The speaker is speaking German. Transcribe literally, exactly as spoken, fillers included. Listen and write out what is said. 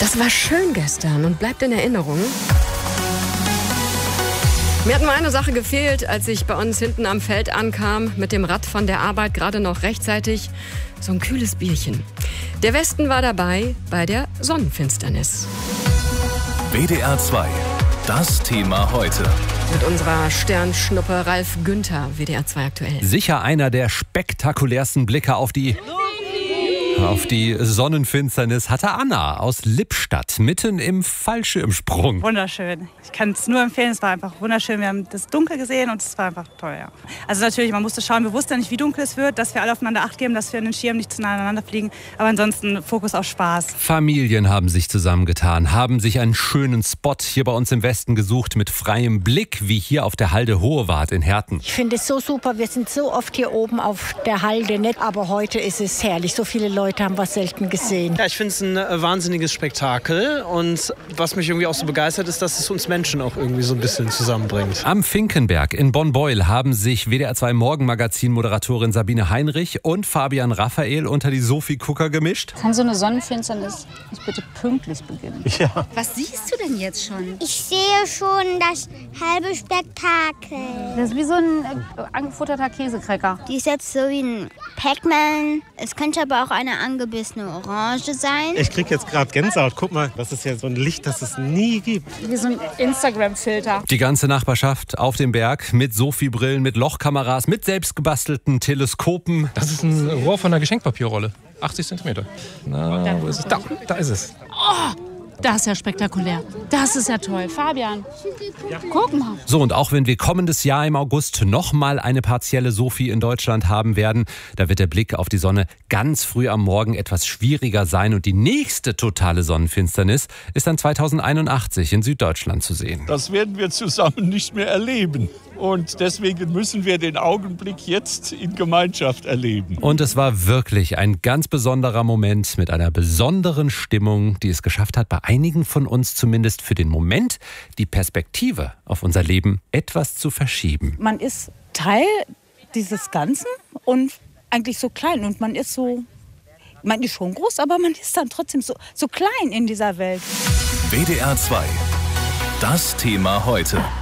Das war schön gestern und bleibt in Erinnerung. Mir hat nur eine Sache gefehlt, als ich bei uns hinten am Feld ankam, mit dem Rad von der Arbeit gerade noch rechtzeitig, so ein kühles Bierchen. Der Westen war dabei bei der Sonnenfinsternis. W D R zwei, das Thema heute. Mit unserer Sternschnuppe Ralf Günther, W D R zwei aktuell. Sicher einer der spektakulärsten Blicke auf die... Auf die Sonnenfinsternis hatte Anna aus Lippstadt mitten im Fallschirmsprung. Wunderschön. Ich kann es nur empfehlen, es war einfach wunderschön. Wir haben das dunkel gesehen und es war einfach toll. Ja. Also natürlich, man musste schauen, wir wussten ja nicht, wie dunkel es wird, dass wir alle aufeinander Acht geben, dass wir in den Schirm nicht zu nah aneinander fliegen. Aber ansonsten Fokus auf Spaß. Familien haben sich zusammengetan, haben sich einen schönen Spot hier bei uns im Westen gesucht mit freiem Blick, wie hier auf der Halde Hohewart in Herten. Ich finde es so super. Wir sind so oft hier oben auf der Halde, nicht? Aber heute ist es herrlich. So viele Leute haben wir selten gesehen. Ja, ich finde es ein äh, wahnsinniges Spektakel und was mich irgendwie auch so begeistert ist, dass es uns Menschen auch irgendwie so ein bisschen zusammenbringt. Am Finkenberg in Bonn-Beuel haben sich W D R zwei Morgenmagazin-Moderatorin Sabine Heinrich und Fabian Raphael unter die Sophie Kucker gemischt. Kann so eine Sonnenfinsternis nicht bitte pünktlich beginnen? Ja. Was siehst du denn jetzt schon? Ich sehe schon das halbe Spektakel. Das ist wie so ein äh, angefutterter Käsekrecker. Die ist jetzt so wie ein Pac-Man. Es könnte aber auch eine angebissene Orange sein. Ich krieg jetzt gerade Gänsehaut. Guck mal, das ist ja so ein Licht, das es nie gibt. Wie so ein Instagram-Filter. Die ganze Nachbarschaft auf dem Berg mit Sophie-Brillen, mit Lochkameras, mit selbstgebastelten Teleskopen. Das ist ein Rohr von einer Geschenkpapierrolle. achtzig Zentimeter. Na, wo ist es? Da, da ist es. Oh! Das ist ja spektakulär. Das ist ja toll. Fabian, ja. Guck mal. So, und auch wenn wir kommendes Jahr im August nochmal eine partielle Sophie in Deutschland haben werden, da wird der Blick auf die Sonne ganz früh am Morgen etwas schwieriger sein. Und die nächste totale Sonnenfinsternis ist dann zweitausendeinundachtzig in Süddeutschland zu sehen. Das werden wir zusammen nicht mehr erleben. Und deswegen müssen wir den Augenblick jetzt in Gemeinschaft erleben. Und es war wirklich ein ganz besonderer Moment mit einer besonderen Stimmung, die es geschafft hat, bei einigen von uns zumindest für den Moment die Perspektive auf unser Leben etwas zu verschieben. Man ist Teil dieses Ganzen und eigentlich so klein. Und man ist so, man ist schon groß, aber man ist dann trotzdem so, so klein in dieser Welt. W D R zwei, das Thema heute.